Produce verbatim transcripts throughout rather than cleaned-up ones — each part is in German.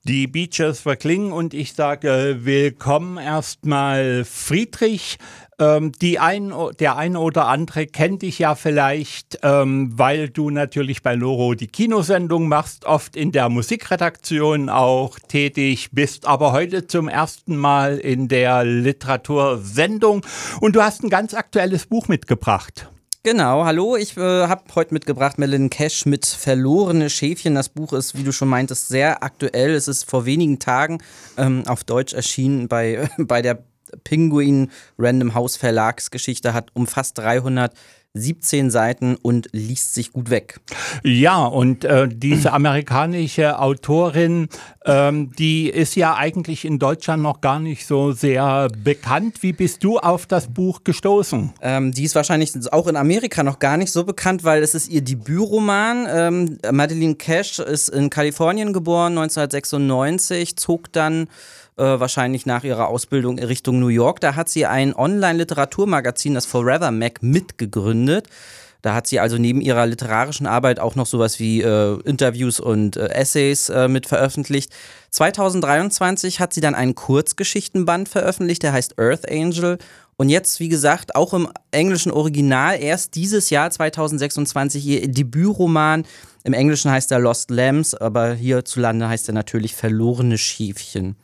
Die Beaches verklingen und ich sage willkommen erstmal Friedrich. Ähm, die ein, der eine oder andere kennt dich ja vielleicht, ähm, weil du natürlich bei Loro die Kinosendung machst, oft in der Musikredaktion auch tätig bist, aber heute zum ersten Mal in der Literatursendung und du hast ein ganz aktuelles Buch mitgebracht. Genau, hallo, ich äh, habe heute mitgebracht Madeleine Cash mit Verlorene Schäfchen. Das Buch ist, wie du schon meintest, sehr aktuell. Es ist vor wenigen Tagen ähm, auf Deutsch erschienen bei, bei der Penguin Random House Verlagsgeschichte, hat umfasst dreihundertsiebzehn Seiten und liest sich gut weg. Ja, und äh, diese amerikanische Autorin, ähm, die ist ja eigentlich in Deutschland noch gar nicht so sehr bekannt. Wie bist du auf das Buch gestoßen? Ähm, die ist wahrscheinlich auch in Amerika noch gar nicht so bekannt, weil es ist ihr Debütroman. Ähm, Madeleine Cash ist in Kalifornien geboren, neunzehnhundertsechsundneunzig, zog dann Äh, wahrscheinlich nach ihrer Ausbildung in Richtung New York. Da hat sie ein Online-Literaturmagazin, das Forever Mac, mitgegründet. Da hat sie also neben ihrer literarischen Arbeit auch noch sowas wie äh, Interviews und äh, Essays äh, mit veröffentlicht. zweitausenddreiundzwanzig hat sie dann einen Kurzgeschichtenband veröffentlicht, der heißt Earth Angel. Und jetzt, wie gesagt, auch im englischen Original, erst dieses Jahr zweitausendsechsundzwanzig, ihr Debütroman. Im Englischen heißt er Lost Lambs, aber hierzulande heißt er natürlich Verlorene Schäfchen.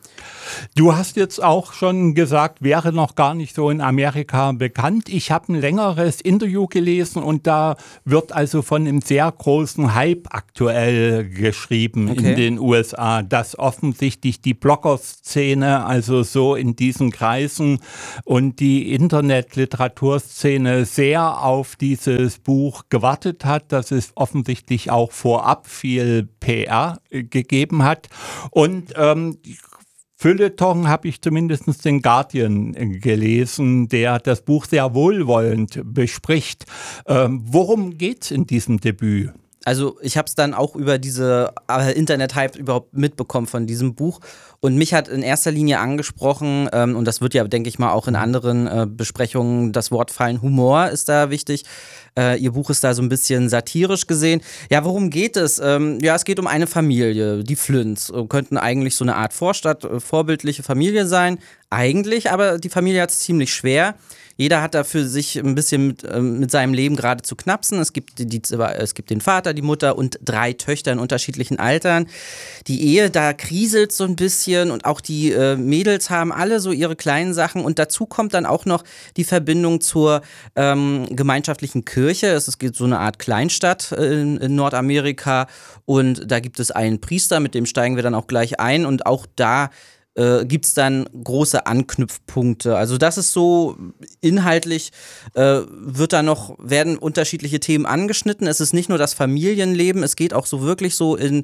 Du hast jetzt auch schon gesagt, wäre noch gar nicht so in Amerika bekannt. Ich habe ein längeres Interview gelesen und da wird also von einem sehr großen Hype aktuell geschrieben okay. in den U S A, dass offensichtlich die Blogger-Szene, also so in diesen Kreisen und die Internet-Literaturszene sehr auf dieses Buch gewartet hat, dass es offensichtlich auch vorab viel P R gegeben hat und ähm, Feuilleton habe ich zumindest den Guardian gelesen, der das Buch sehr wohlwollend bespricht. Ähm, worum geht's in diesem Debüt? Also ich habe es dann auch über diese äh, Internet-Hype überhaupt mitbekommen von diesem Buch und mich hat in erster Linie angesprochen, ähm, und das wird ja, denke ich mal, auch in anderen äh, Besprechungen das Wort fallen, Humor ist da wichtig. Äh, ihr Buch ist da so ein bisschen satirisch gesehen. Ja, worum geht es? Ähm, ja, es geht um eine Familie, die Flyns, äh, könnten eigentlich so eine Art Vorstadt, äh, vorbildliche Familie sein, eigentlich, aber die Familie hat es ziemlich schwer. Jeder hat da für sich ein bisschen mit, äh, mit seinem Leben gerade zu knapsen. Es gibt, die, es gibt den Vater, die Mutter und drei Töchter in unterschiedlichen Altern. Die Ehe, da kriselt so ein bisschen und auch die äh, Mädels haben alle so ihre kleinen Sachen. Und dazu kommt dann auch noch die Verbindung zur ähm, gemeinschaftlichen Kirche. Es gibt so eine Art Kleinstadt in, in Nordamerika und da gibt es einen Priester, mit dem steigen wir dann auch gleich ein. Und auch da Äh, gibt es dann große Anknüpfpunkte. Also das ist so inhaltlich, äh, wird da noch, werden unterschiedliche Themen angeschnitten. Es ist nicht nur das Familienleben, es geht auch so wirklich so in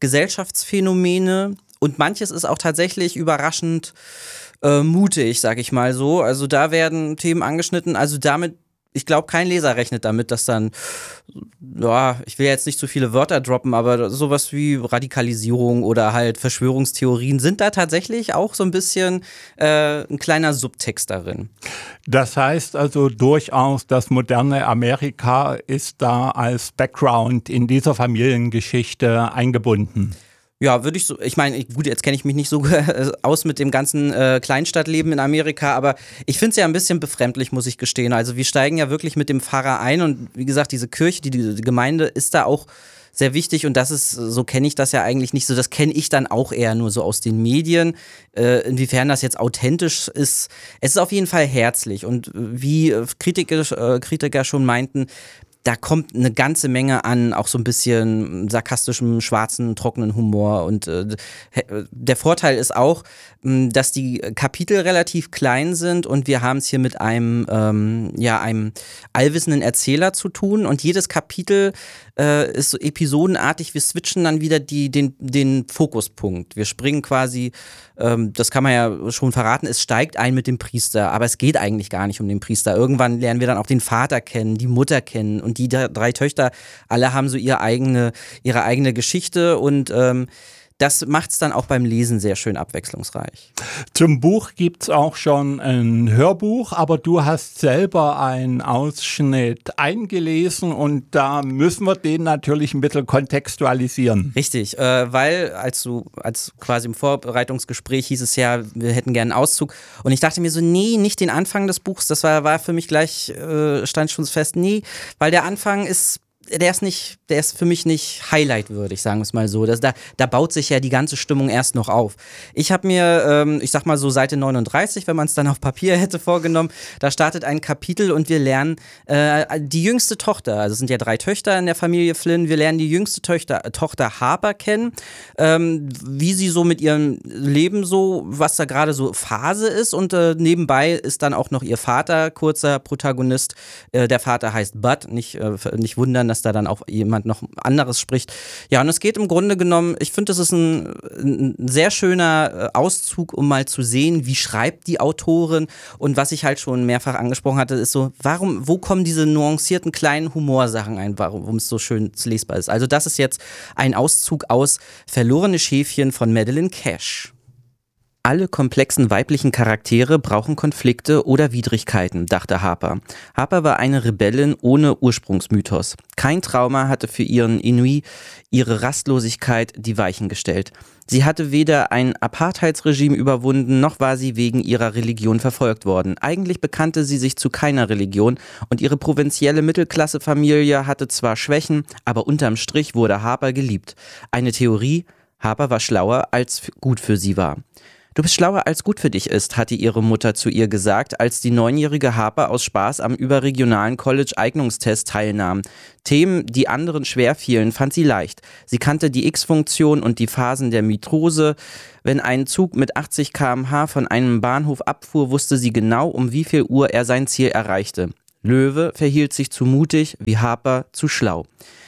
Gesellschaftsphänomene und manches ist auch tatsächlich überraschend äh, mutig, sag ich mal so. Also da werden Themen angeschnitten, also damit ich glaube, kein Leser rechnet damit, dass dann, ja, ich will jetzt nicht so viele Wörter droppen, aber sowas wie Radikalisierung oder halt Verschwörungstheorien sind da tatsächlich auch so ein bisschen äh, ein kleiner Subtext darin. Das heißt also durchaus, das moderne Amerika ist da als Background in dieser Familiengeschichte eingebunden. Ja, würde ich so, ich meine, gut, jetzt kenne ich mich nicht so aus mit dem ganzen äh, Kleinstadtleben in Amerika, aber ich finde es ja ein bisschen befremdlich, muss ich gestehen. Also wir steigen ja wirklich mit dem Pfarrer ein und wie gesagt, diese Kirche, die, die Gemeinde ist da auch sehr wichtig und das ist, so kenne ich das ja eigentlich nicht so, das kenne ich dann auch eher nur so aus den Medien. Äh, inwiefern das jetzt authentisch ist, es ist auf jeden Fall herzlich und wie Kritiker, äh, Kritiker schon meinten, da kommt eine ganze Menge an, auch so ein bisschen sarkastischem, schwarzen, trockenen Humor. Und äh, der Vorteil ist auch, mh, dass die Kapitel relativ klein sind und wir haben es hier mit einem, ähm, ja, einem allwissenden Erzähler zu tun. Und jedes Kapitel äh, ist so episodenartig. Wir switchen dann wieder die, den, den Fokuspunkt. Wir springen quasi, ähm, das kann man ja schon verraten, es steigt ein mit dem Priester. Aber es geht eigentlich gar nicht um den Priester. Irgendwann lernen wir dann auch den Vater kennen, die Mutter kennen und die drei Töchter, alle haben so ihre eigene, ihre eigene Geschichte und ähm, das macht es dann auch beim Lesen sehr schön abwechslungsreich. Zum Buch gibt es auch schon ein Hörbuch, aber du hast selber einen Ausschnitt eingelesen und da müssen wir den natürlich ein bisschen kontextualisieren. Richtig, äh, weil als du, als quasi im Vorbereitungsgespräch hieß es ja, wir hätten gerne einen Auszug und ich dachte mir so, nee, nicht den Anfang des Buchs, das war, war für mich gleich, äh, stand schon fest, nee, weil der Anfang ist Der ist nicht, der ist für mich nicht highlightwürdig, sagen wir es mal so. Das, da, da baut sich ja die ganze Stimmung erst noch auf. Ich habe mir, ähm, ich sag mal so Seite neununddreißig, wenn man es dann auf Papier hätte vorgenommen, da startet ein Kapitel und wir lernen äh, die jüngste Tochter, also es sind ja drei Töchter in der Familie Flynn, wir lernen die jüngste Tochter, Tochter Harper kennen, ähm, wie sie so mit ihrem Leben so, was da gerade so Phase ist und äh, nebenbei ist dann auch noch ihr Vater, kurzer Protagonist. Äh, der Vater heißt Bud, nicht, äh, nicht wundern, dass da dann auch jemand noch anderes spricht. Ja, und es geht im Grunde genommen, ich finde, das ist ein, ein sehr schöner Auszug, um mal zu sehen, wie schreibt die Autorin und was ich halt schon mehrfach angesprochen hatte, ist so, warum, wo kommen diese nuancierten kleinen Humorsachen ein, warum es so schön lesbar ist. Also das ist jetzt ein Auszug aus Verlorene Schäfchen von Madeleine Cash. Alle komplexen weiblichen Charaktere brauchen Konflikte oder Widrigkeiten, dachte Harper. Harper war eine Rebellin ohne Ursprungsmythos. Kein Trauma hatte für ihren Ennui ihre Rastlosigkeit die Weichen gestellt. Sie hatte weder ein Apartheidsregime überwunden, noch war sie wegen ihrer Religion verfolgt worden. Eigentlich bekannte sie sich zu keiner Religion und ihre provinzielle Mittelklassefamilie hatte zwar Schwächen, aber unterm Strich wurde Harper geliebt. Eine Theorie, Harper war schlauer, als gut für sie war. Du bist schlauer, als gut für dich ist, hatte ihre Mutter zu ihr gesagt, als die neunjährige Harper aus Spaß am überregionalen College-Eignungstest teilnahm. Themen, die anderen schwer fielen, fand sie leicht. Sie kannte die X-Funktion und die Phasen der Mitose. Wenn ein Zug mit achtzig Kilometer pro Stunde von einem Bahnhof abfuhr, wusste sie genau, um wie viel Uhr er sein Ziel erreichte. Löwe verhielt sich zu mutig, wie Harper zu schlau.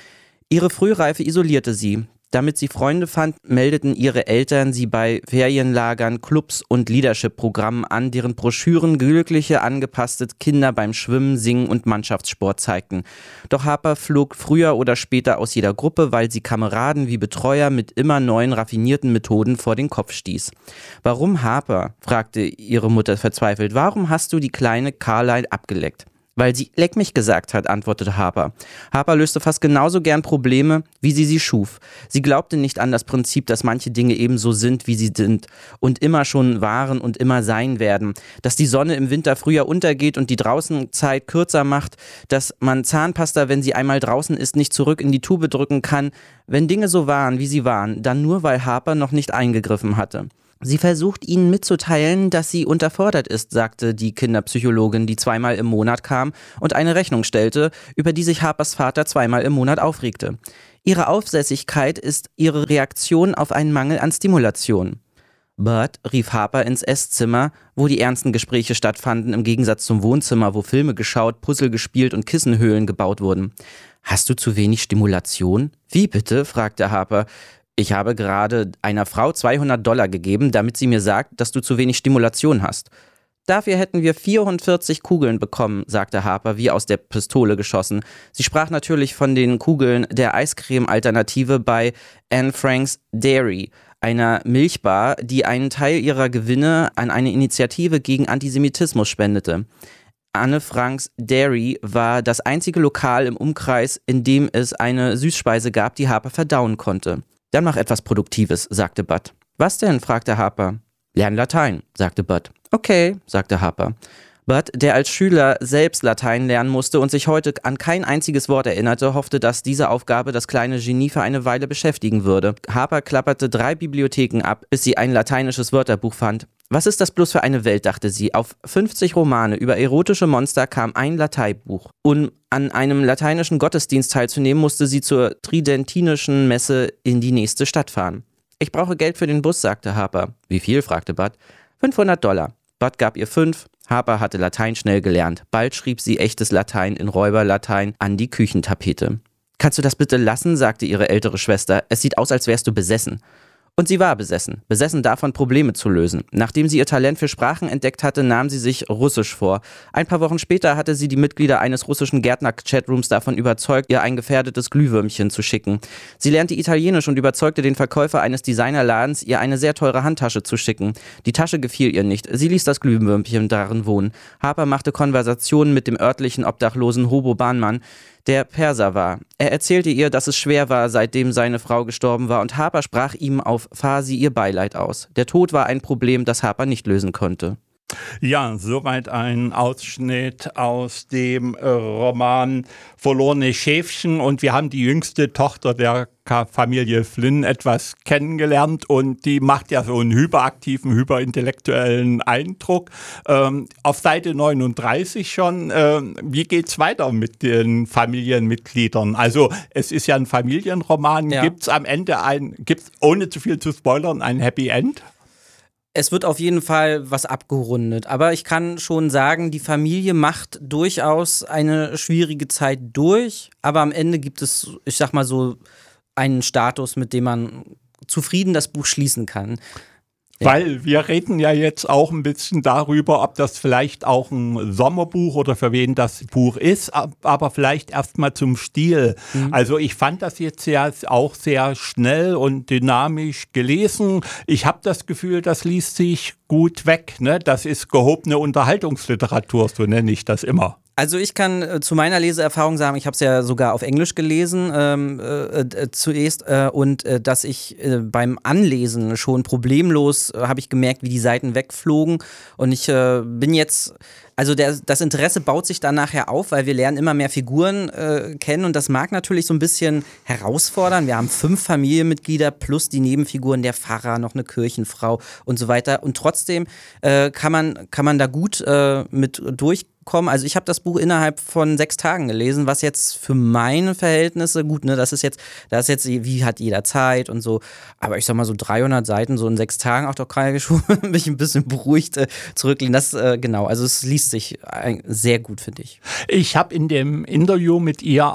Ihre Frühreife isolierte sie. Damit sie Freunde fand, meldeten ihre Eltern sie bei Ferienlagern, Clubs und Leadership-Programmen an, deren Broschüren glückliche, angepasste Kinder beim Schwimmen, Singen und Mannschaftssport zeigten. Doch Harper flog früher oder später aus jeder Gruppe, weil sie Kameraden wie Betreuer mit immer neuen, raffinierten Methoden vor den Kopf stieß. Warum Harper? Fragte ihre Mutter verzweifelt. Warum hast du die kleine Carlyle abgeleckt? Weil sie leck mich gesagt hat, antwortete Harper. Harper löste fast genauso gern Probleme, wie sie sie schuf. Sie glaubte nicht an das Prinzip, dass manche Dinge ebenso sind, wie sie sind und immer schon waren und immer sein werden. Dass die Sonne im Winter früher untergeht und die Draußenzeit kürzer macht. Dass man Zahnpasta, wenn sie einmal draußen ist, nicht zurück in die Tube drücken kann. Wenn Dinge so waren, wie sie waren, dann nur, weil Harper noch nicht eingegriffen hatte. Sie versucht ihnen mitzuteilen, dass sie unterfordert ist, sagte die Kinderpsychologin, die zweimal im Monat kam und eine Rechnung stellte, über die sich Harpers Vater zweimal im Monat aufregte. Ihre Aufsässigkeit ist ihre Reaktion auf einen Mangel an Stimulation. Bud rief Harper ins Esszimmer, wo die ernsten Gespräche stattfanden, im Gegensatz zum Wohnzimmer, wo Filme geschaut, Puzzle gespielt und Kissenhöhlen gebaut wurden. »Hast du zu wenig Stimulation?« »Wie bitte?« fragte Harper. »Ich habe gerade einer Frau zweihundert Dollar gegeben, damit sie mir sagt, dass du zu wenig Stimulation hast.« »Dafür hätten wir vierundvierzig Kugeln bekommen«, sagte Harper, wie aus der Pistole geschossen. Sie sprach natürlich von den Kugeln der Eiscreme-Alternative bei Anne Frank's Dairy, einer Milchbar, die einen Teil ihrer Gewinne an eine Initiative gegen Antisemitismus spendete. Anne Franks Dairy war das einzige Lokal im Umkreis, in dem es eine Süßspeise gab, die Harper verdauen konnte. »Dann mach etwas Produktives«, sagte Bud. »Was denn?« fragte Harper. »Lern Latein«, sagte Bud. »Okay«, sagte Harper. Bud, der als Schüler selbst Latein lernen musste und sich heute an kein einziges Wort erinnerte, hoffte, dass diese Aufgabe das kleine Genie für eine Weile beschäftigen würde. Harper klapperte drei Bibliotheken ab, bis sie ein lateinisches Wörterbuch fand. Was ist das bloß für eine Welt, dachte sie. Auf fünfzig Romane über erotische Monster kam ein Lateinbuch. Um an einem lateinischen Gottesdienst teilzunehmen, musste sie zur tridentinischen Messe in die nächste Stadt fahren. »Ich brauche Geld für den Bus«, sagte Harper. »Wie viel?« fragte Bud. fünfhundert Dollar. Bud gab ihr fünf. Harper hatte Latein schnell gelernt. Bald schrieb sie echtes Latein in Räuberlatein an die Küchentapete. »Kannst du das bitte lassen?« sagte ihre ältere Schwester. »Es sieht aus, als wärst du besessen.« Und sie war besessen, besessen davon, Probleme zu lösen. Nachdem sie ihr Talent für Sprachen entdeckt hatte, nahm sie sich Russisch vor. Ein paar Wochen später hatte sie die Mitglieder eines russischen Gärtner-Chatrooms davon überzeugt, ihr ein gefährdetes Glühwürmchen zu schicken. Sie lernte Italienisch und überzeugte den Verkäufer eines Designerladens, ihr eine sehr teure Handtasche zu schicken. Die Tasche gefiel ihr nicht. Sie ließ das Glühwürmchen darin wohnen. Harper machte Konversationen mit dem örtlichen obdachlosen Hobo Bahnmann, der Perser war. Er erzählte ihr, dass es schwer war, seitdem seine Frau gestorben war, und Harper sprach ihm auf Farsi ihr Beileid aus. Der Tod war ein Problem, das Harper nicht lösen konnte. Ja, soweit ein Ausschnitt aus dem äh, Roman Verlorene Schäfchen, und wir haben die jüngste Tochter der Familie Flynn etwas kennengelernt und die macht ja so einen hyperaktiven, hyperintellektuellen Eindruck. Ähm, auf Seite neununddreißig schon, äh, wie geht's weiter mit den Familienmitgliedern? Also es ist ja ein Familienroman, ja. Gibt's am Ende ein, gibt's, ohne zu viel zu spoilern, ein Happy End? Es wird auf jeden Fall was abgerundet, aber ich kann schon sagen, die Familie macht durchaus eine schwierige Zeit durch, aber am Ende gibt es, ich sag mal so, einen Status, mit dem man zufrieden das Buch schließen kann. Ja. Weil wir reden ja jetzt auch ein bisschen darüber, ob das vielleicht auch ein Sommerbuch oder für wen das Buch ist, aber vielleicht erstmal zum Stil. Mhm. Also ich fand das jetzt ja auch sehr schnell und dynamisch gelesen. Ich habe das Gefühl, das liest sich gut weg, ne? Das ist gehobene Unterhaltungsliteratur, so nenne ich das immer. Also ich kann äh, zu meiner Leseerfahrung sagen, ich habe es ja sogar auf Englisch gelesen ähm, äh, äh, zuerst äh, und äh, dass ich äh, beim Anlesen schon problemlos äh, habe ich gemerkt, wie die Seiten wegflogen, und ich äh, bin jetzt, also der, das Interesse baut sich dann nachher auf, weil wir lernen immer mehr Figuren äh, kennen, und das mag natürlich so ein bisschen herausfordern. Wir haben fünf Familienmitglieder plus die Nebenfiguren, der Pfarrer, noch eine Kirchenfrau und so weiter, und trotzdem äh, kann man, kann man da gut äh, mit durchkommen. Also ich habe das Buch innerhalb von sechs Tagen gelesen, was jetzt für meine Verhältnisse, gut, ne, das ist jetzt, das ist jetzt, wie hat jeder Zeit und so, aber ich sag mal so dreihundert Seiten so in sechs Tagen, auch doch kann ich schon mich ein bisschen beruhigt äh, zurücklehnen. Das, äh, genau, also es liest sich äh, sehr gut, finde ich. Ich habe in dem Interview mit ihr